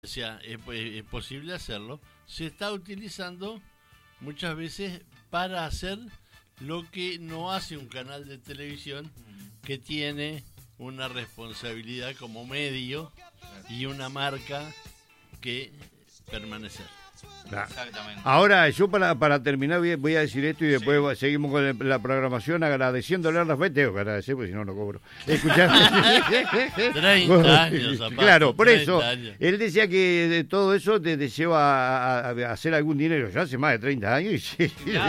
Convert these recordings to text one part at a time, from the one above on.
O sea, es posible hacerlo. Se está utilizando muchas veces para hacer lo que no hace un canal de televisión que tiene una responsabilidad como medio y una marca que permanecer. Claro. Exactamente. Ahora, yo para terminar voy a decir esto y después seguimos con la programación agradeciéndole a Rafael. Tengo que agradecer porque si no, no cobro. Escuchame. 30 años, Zapato, Claro, por 30 eso. años. Él decía que de todo eso te lleva a hacer algún dinero. Ya hace más de 30 años. Y sí.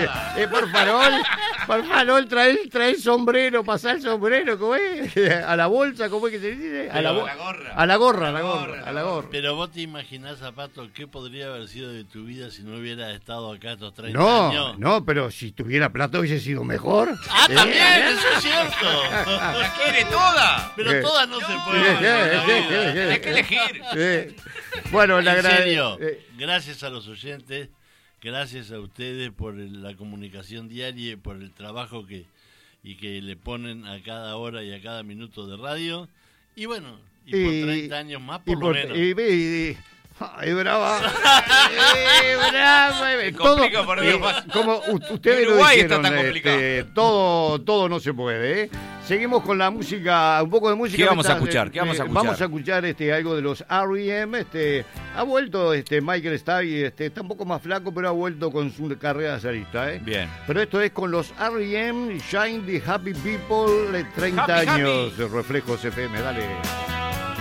Por farol, trae el sombrero, pasá el sombrero, ¿cómo es? A la bolsa, ¿cómo es que se dice? A la gorra. Pero vos te imaginás, Zapato, ¿qué podría haber sido de tu vida si no hubieras estado acá estos 30 años? No, pero si tuviera plata hubiese sido mejor. ¡Ah, también! ¡Eso es cierto! ¡La quiere toda! Pero todas no se pueden. Tenés que elegir. Bueno, En serio, gracias a los oyentes, gracias a ustedes por la comunicación diaria y por el trabajo que le ponen a cada hora y a cada minuto de radio. Y bueno, por 30 años más, por lo menos. ¡Ay, brava! ¡Brava! Complica, por Dios, como ustedes lo Uruguay dijeron, está tan complicado. todo no se puede, ¿eh? Seguimos con la música, un poco de música. ¿Qué vamos a escuchar? Vamos a escuchar algo de los R.E.M. Ha vuelto Michael Stipe, está un poco más flaco, pero ha vuelto con su carrera solista, ¿eh? Bien. Pero esto es con los R.E.M. Shine the Happy People, 30 Happy, años, Reflejos FM, dale.